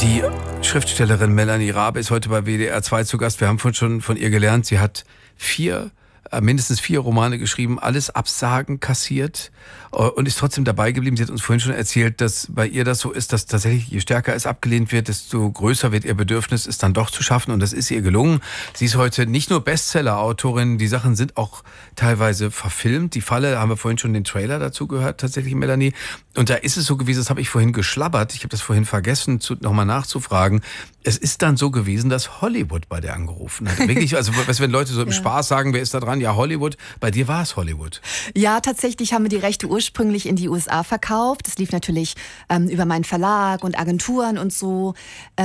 Die Schriftstellerin Melanie Rabe ist heute bei WDR 2 zu Gast. Wir haben schon von ihr gelernt, sie hat mindestens 4 Romane geschrieben, alles Absagen kassiert und ist trotzdem dabei geblieben. Sie hat uns vorhin schon erzählt, dass bei ihr das so ist, dass tatsächlich je stärker es abgelehnt wird, desto größer wird ihr Bedürfnis, es dann doch zu schaffen, und das ist ihr gelungen. Sie ist heute nicht nur Bestseller-Autorin, die Sachen sind auch teilweise verfilmt. Die Falle, haben wir vorhin schon den Trailer dazu gehört, tatsächlich, Melanie. Und da ist es so gewesen, das habe ich vorhin geschlabbert, ich habe das vorhin vergessen, nochmal nachzufragen. Es ist dann so gewesen, dass Hollywood bei der angerufen hat. Wirklich, also wenn Leute so im Spaß sagen, wer ist da dran? Ja, Hollywood. Bei dir war es Hollywood. Ja, tatsächlich haben wir die Rechte ursprünglich in die USA verkauft. Das lief natürlich über meinen Verlag und Agenturen und so.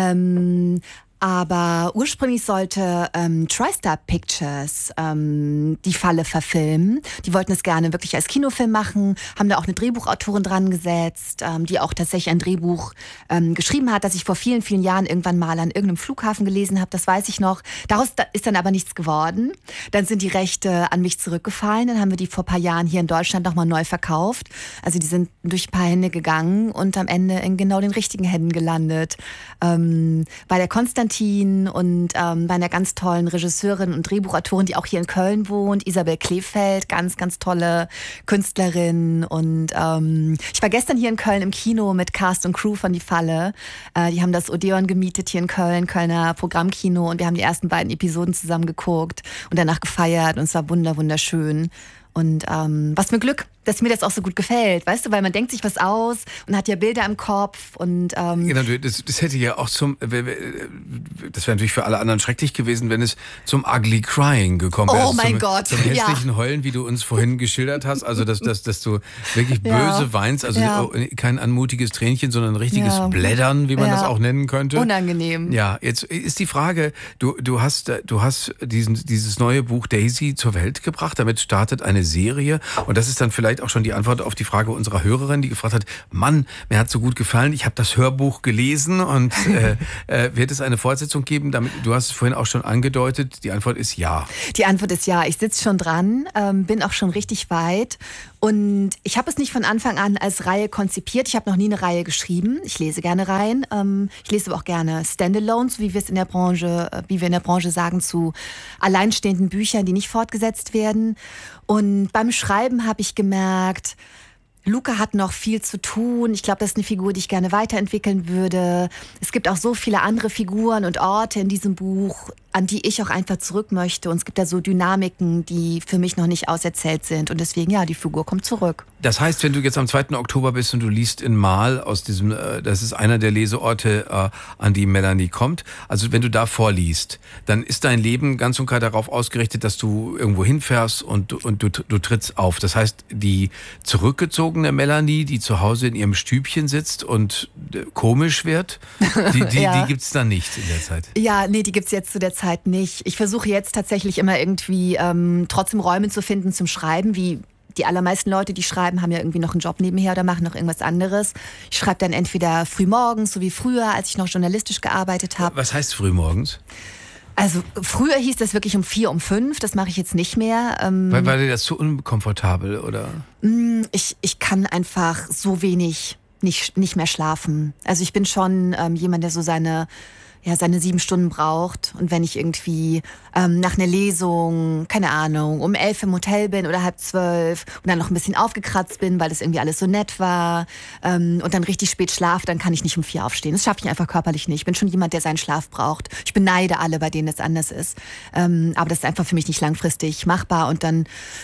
Aber ursprünglich sollte TriStar Pictures die Falle verfilmen. Die wollten es gerne wirklich als Kinofilm machen, haben da auch eine Drehbuchautorin dran gesetzt, die auch tatsächlich ein Drehbuch geschrieben hat, das ich vor vielen, vielen Jahren irgendwann mal an irgendeinem Flughafen gelesen habe, das weiß ich noch. Daraus ist dann aber nichts geworden. Dann sind die Rechte an mich zurückgefallen, dann haben wir die vor ein paar Jahren hier in Deutschland nochmal neu verkauft. Also die sind durch ein paar Hände gegangen und am Ende in genau den richtigen Händen gelandet. Bei der Konstantin und bei einer ganz tollen Regisseurin und Drehbuchautorin, die auch hier in Köln wohnt, Isabel Kleefeld, ganz, ganz tolle Künstlerin. Und ich war gestern hier in Köln im Kino mit Cast und Crew von Die Falle. Die haben das Odeon gemietet hier in Köln, Kölner Programmkino, und wir haben die ersten beiden Episoden zusammen geguckt und danach gefeiert, und es war wunderschön. Und was für ein Glück, dass mir das auch so gut gefällt, weißt du, weil man denkt sich was aus und hat ja Bilder im Kopf und Genau, das hätte ja auch das wäre natürlich für alle anderen schrecklich gewesen, wenn es zum Ugly Crying gekommen wäre. Oh mein Gott. Zum hässlichen Heulen, wie du uns vorhin geschildert hast, also dass du wirklich böse weinst, also kein anmutiges Tränchen, sondern ein richtiges Blättern, wie man das auch nennen könnte. Unangenehm. Ja, jetzt ist die Frage, du hast dieses neue Buch Daisy zur Welt gebracht, damit startet eine Serie, und das ist dann vielleicht auch schon die Antwort auf die Frage unserer Hörerin, die gefragt hat, Mann, mir hat so gut gefallen, ich habe das Hörbuch gelesen, und wird es eine Fortsetzung geben? Du hast es vorhin auch schon angedeutet, die Antwort ist ja. Die Antwort ist ja, ich sitze schon dran, bin auch schon richtig weit, und ich habe es nicht von Anfang an als Reihe konzipiert, ich habe noch nie eine Reihe geschrieben, ich lese gerne Reihen, ich lese aber auch gerne Standalones, wie wir in der Branche sagen, zu alleinstehenden Büchern, die nicht fortgesetzt werden. Und beim Schreiben habe ich gemerkt, Luca hat noch viel zu tun. Ich glaube, das ist eine Figur, die ich gerne weiterentwickeln würde. Es gibt auch so viele andere Figuren und Orte in diesem Buch, an die ich auch einfach zurück möchte. Und es gibt da so Dynamiken, die für mich noch nicht auserzählt sind. Und deswegen, ja, die Figur kommt zurück. Das heißt, wenn du jetzt am 2. Oktober bist und du liest in Marl aus diesem, das ist einer der Leseorte, an die Melanie kommt. Also wenn du da vorliest, dann ist dein Leben ganz und gar darauf ausgerichtet, dass du irgendwo hinfährst und du trittst auf. Das heißt, die zurückgezogene Melanie, die zu Hause in ihrem Stübchen sitzt und komisch wird, die gibt's dann nicht in der Zeit. Ja, nee, die gibt's jetzt zu der Zeit nicht. Ich versuche jetzt tatsächlich immer irgendwie trotzdem Räume zu finden zum Schreiben, wie die allermeisten Leute, die schreiben, haben ja irgendwie noch einen Job nebenher oder machen noch irgendwas anderes. Ich schreibe dann entweder frühmorgens, so wie früher, als ich noch journalistisch gearbeitet habe. Was heißt frühmorgens? Also früher hieß das wirklich um 4, um 5, das mache ich jetzt nicht mehr. Weil war dir das zu unkomfortabel, oder? Ich kann einfach so wenig nicht mehr schlafen. Also ich bin schon jemand, der so seine 7 Stunden braucht. Und wenn ich irgendwie nach einer Lesung, keine Ahnung, um 11 im Hotel bin oder 11:30 und dann noch ein bisschen aufgekratzt bin, weil das irgendwie alles so nett war, und dann richtig spät schlafe, dann kann ich nicht um 4 aufstehen. Das schaffe ich einfach körperlich nicht. Ich bin schon jemand, der seinen Schlaf braucht. Ich beneide alle, bei denen das anders ist. Aber das ist einfach für mich nicht langfristig machbar. Und dann,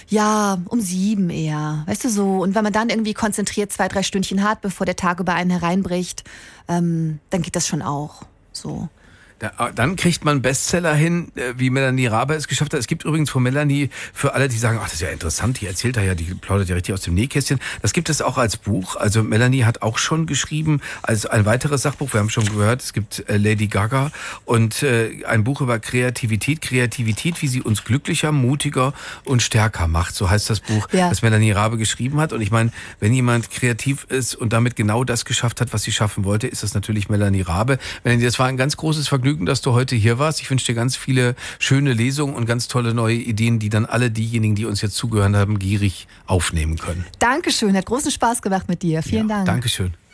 um 7 eher. Weißt du so. Und wenn man dann irgendwie konzentriert 2, 3 Stündchen hat, bevor der Tag über einen hereinbricht, dann geht das schon auch. So. Dann kriegt man Bestseller hin, wie Melanie Rabe es geschafft hat. Es gibt übrigens von Melanie, für alle, die sagen, ach, das ist ja interessant, die erzählt da ja, die plaudert ja richtig aus dem Nähkästchen. Das gibt es auch als Buch. Also Melanie hat auch schon geschrieben, als ein weiteres Sachbuch, wir haben schon gehört, es gibt Lady Gaga und ein Buch über Kreativität, wie sie uns glücklicher, mutiger und stärker macht. So heißt das Buch, das Melanie Rabe geschrieben hat. Und ich meine, wenn jemand kreativ ist und damit genau das geschafft hat, was sie schaffen wollte, ist das natürlich Melanie Rabe. Melanie, das war ein ganz großes Vergnügen, dass du heute hier warst. Ich wünsche dir ganz viele schöne Lesungen und ganz tolle neue Ideen, die dann alle diejenigen, die uns jetzt zugehört haben, gierig aufnehmen können. Dankeschön, hat großen Spaß gemacht mit dir. Vielen Dank. Dankeschön.